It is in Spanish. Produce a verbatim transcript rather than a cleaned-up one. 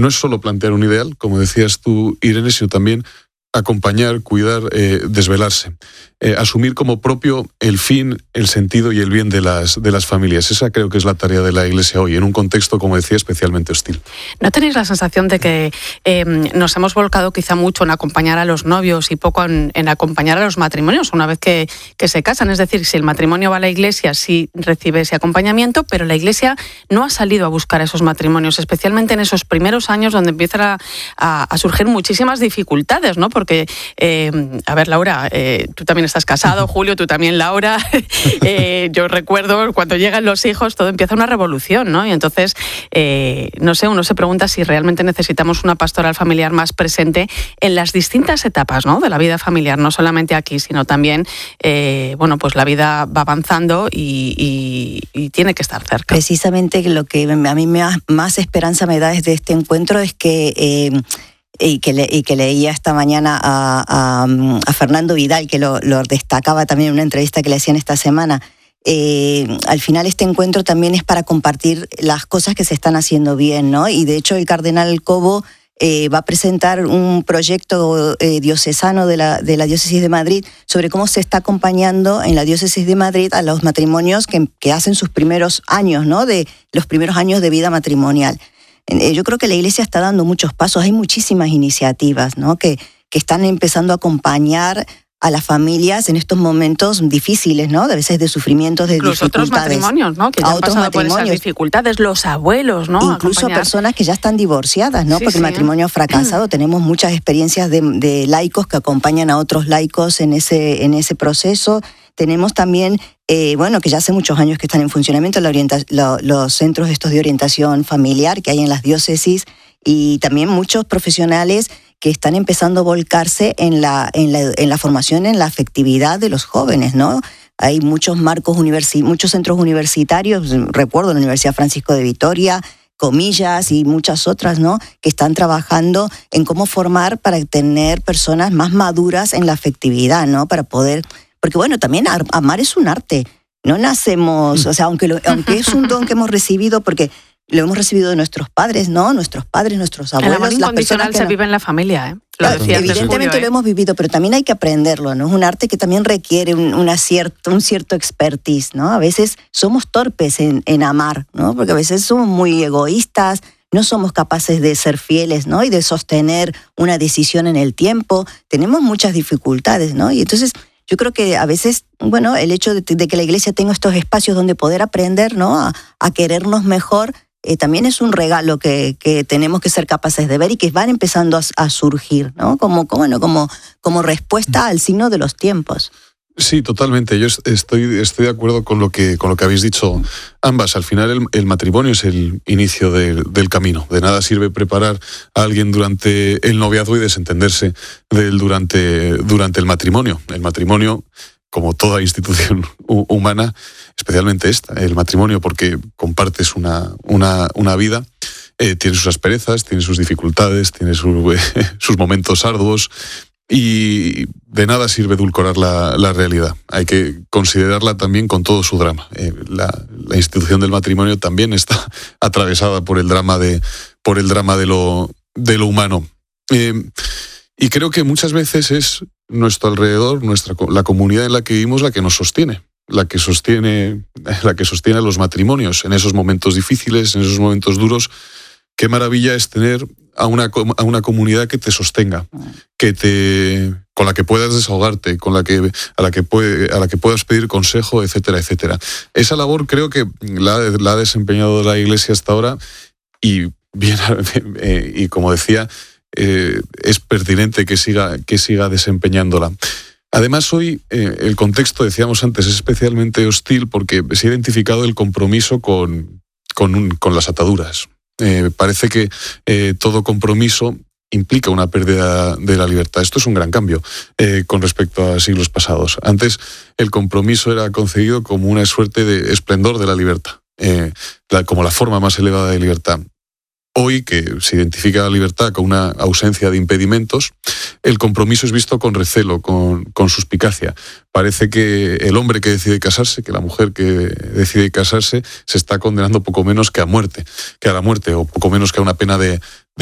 no es solo plantear un ideal, como decías tú, Irene, sino también acompañar, cuidar, eh, desvelarse, eh, asumir como propio el fin, el sentido y el bien de las, de las familias. Esa creo que es la tarea de la Iglesia hoy, en un contexto, como decía, especialmente hostil. ¿No tenéis la sensación de que eh, nos hemos volcado quizá mucho en acompañar a los novios y poco en, en acompañar a los matrimonios una vez que, que se casan? Es decir, si el matrimonio va a la Iglesia, sí recibe ese acompañamiento, pero la Iglesia no ha salido a buscar a esos matrimonios, especialmente en esos primeros años donde empiezan a, a, a surgir muchísimas dificultades, ¿no? Porque, eh, a ver, Laura, eh, tú también estás casado, Julio, tú también, Laura. eh, yo recuerdo cuando llegan los hijos, todo empieza una revolución, ¿no? Y entonces, eh, no sé, uno se pregunta si realmente necesitamos una pastoral familiar más presente en las distintas etapas, ¿no?, de la vida familiar, no solamente aquí, sino también, eh, bueno, pues la vida va avanzando y, y, y tiene que estar cerca. Precisamente lo que a mí me, más esperanza me da desde este encuentro es que... Eh, Y que, le, y que leía esta mañana a, a, a Fernando Vidal, que lo, lo destacaba también en una entrevista que le hacían esta semana. Eh, al final este encuentro también es para compartir las cosas que se están haciendo bien, ¿no? Y de hecho el cardenal Cobo eh, va a presentar un proyecto eh, diocesano de la, de la diócesis de Madrid sobre cómo se está acompañando en la diócesis de Madrid a los matrimonios que, que hacen sus primeros años, ¿no?, de los primeros años de vida matrimonial. Yo creo que la Iglesia está dando muchos pasos, hay muchísimas iniciativas, ¿no?, que, que están empezando a acompañar a las familias en estos momentos difíciles, ¿no?, a veces de sufrimientos, de incluso dificultades. Otros matrimonios, ¿no?, que ya a han otros pasado por esas dificultades, los abuelos, ¿no?, incluso acompañar. Personas que ya están divorciadas, ¿no?, sí, porque sí. el matrimonio ha fracasado. Tenemos muchas experiencias de, de laicos que acompañan a otros laicos en ese, en ese proceso. Tenemos también, eh, bueno, que ya hace muchos años que están en funcionamiento la orienta- lo, los centros estos de orientación familiar que hay en las diócesis, y también muchos profesionales que están empezando a volcarse en la, en la, en la formación, en la afectividad de los jóvenes, ¿no? Hay muchos marcos universi- muchos centros universitarios, recuerdo la Universidad Francisco de Vitoria, Comillas y muchas otras, ¿no?, que están trabajando en cómo formar para tener personas más maduras en la afectividad, ¿no?, para poder... Porque bueno, también amar es un arte. No nacemos, o sea, aunque, lo, aunque es un don que hemos recibido, porque lo hemos recibido de nuestros padres, ¿no? Nuestros padres, nuestros abuelos. El amor incondicional se no... vive en la familia, ¿eh? Lo Claro, decía evidentemente Julio, ¿eh? Lo hemos vivido, pero también hay que aprenderlo, ¿no? Es un arte que también requiere un, una cierto, un cierto expertise, ¿no? A veces somos torpes en, en amar, ¿no? Porque a veces somos muy egoístas, no somos capaces de ser fieles, ¿no?, y de sostener una decisión en el tiempo. Tenemos muchas dificultades, ¿no? Y entonces... Yo creo que a veces, bueno, el hecho de, de que la Iglesia tenga estos espacios donde poder aprender, ¿no?, a, a querernos mejor, eh, también es un regalo que, que tenemos que ser capaces de ver y que van empezando a, a surgir, ¿no?, como, como, bueno, como, como respuesta al signo de los tiempos. Sí, totalmente. Yo estoy, estoy de acuerdo con lo que, con lo que habéis dicho ambas. Al final el, el matrimonio es el inicio del, del camino. De nada sirve preparar a alguien durante el noviazgo y desentenderse de él durante, durante el matrimonio. El matrimonio, como toda institución humana, especialmente esta, el matrimonio, porque compartes una, una, una vida, eh, tiene sus asperezas, tiene sus dificultades, tiene su, eh, sus momentos arduos. Y de nada sirve edulcorar la, la realidad. Hay que considerarla también con todo su drama. Eh, la, la institución del matrimonio también está atravesada por el drama de, por el drama de lo, de lo humano. Eh, y creo que muchas veces es nuestro alrededor, nuestra, la comunidad en la que vivimos, la que nos sostiene, la que sostiene, la que sostiene a los matrimonios en esos momentos difíciles, en esos momentos duros. Qué maravilla es tener a una, a una comunidad que te sostenga, que te, con la que puedas desahogarte, con la que, a, la que puede, a la que puedas pedir consejo, etcétera, etcétera. Esa labor creo que la, la ha desempeñado la Iglesia hasta ahora y, bien, y como decía, eh, es pertinente que siga, que siga desempeñándola. Además, hoy eh, el contexto, decíamos antes, es especialmente hostil porque se ha identificado el compromiso con, con, un, con las ataduras. Eh, parece que eh, todo compromiso implica una pérdida de la libertad. Esto es un gran cambio eh, con respecto a siglos pasados. Antes el compromiso era concebido como una suerte de esplendor de la libertad, eh, la, como la forma más elevada de libertad. Hoy, que se identifica la libertad con una ausencia de impedimentos, el compromiso es visto con recelo, con, con suspicacia. Parece que el hombre que decide casarse, que la mujer que decide casarse, se está condenando poco menos que a muerte, que a la muerte, o poco menos que a una pena de,